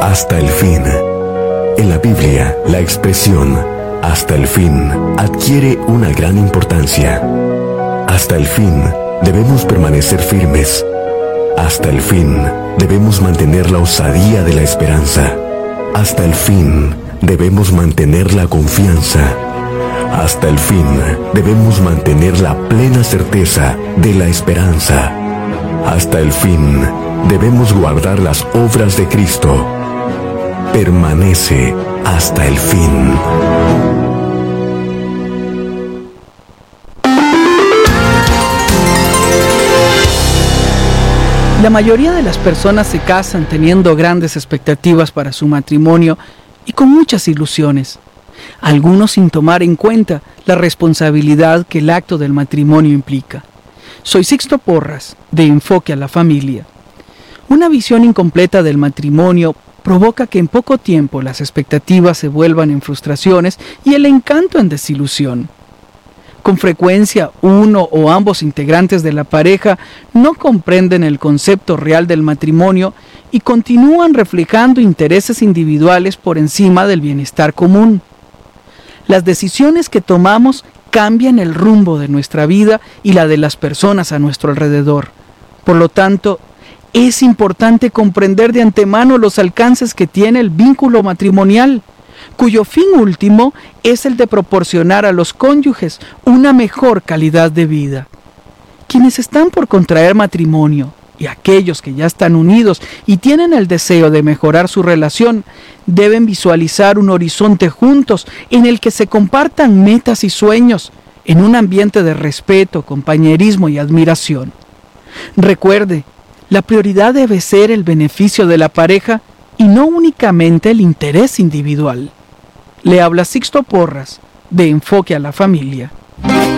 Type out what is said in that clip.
hasta el fin. En la Biblia, la expresión hasta el fin adquiere una gran importancia. Hasta el fin debemos permanecer firmes. Hasta el fin debemos mantener la osadía de la esperanza. Hasta el fin debemos mantener la confianza. Hasta el fin debemos mantener la plena certeza de la esperanza. Hasta el fin debemos guardar las obras de Cristo. Permanece hasta el fin. La mayoría de las personas se casan teniendo grandes expectativas para su matrimonio y con muchas ilusiones. Algunos sin tomar en cuenta la responsabilidad que el acto del matrimonio implica. Soy Sixto Porras, de Enfoque a la Familia. Una visión incompleta del matrimonio provoca que en poco tiempo las expectativas se vuelvan en frustraciones y el encanto en desilusión. Con frecuencia, uno o ambos integrantes de la pareja no comprenden el concepto real del matrimonio y continúan reflejando intereses individuales por encima del bienestar común. Las decisiones que tomamos cambian el rumbo de nuestra vida y la de las personas a nuestro alrededor. Por lo tanto, es importante comprender de antemano los alcances que tiene el vínculo matrimonial, cuyo fin último es el de proporcionar a los cónyuges una mejor calidad de vida. Quienes están por contraer matrimonio y aquellos que ya están unidos y tienen el deseo de mejorar su relación, deben visualizar un horizonte juntos en el que se compartan metas y sueños, en un ambiente de respeto, compañerismo y admiración. Recuerde, la prioridad debe ser el beneficio de la pareja y no únicamente el interés individual. Le habla Sixto Porras, de Enfoque a la Familia.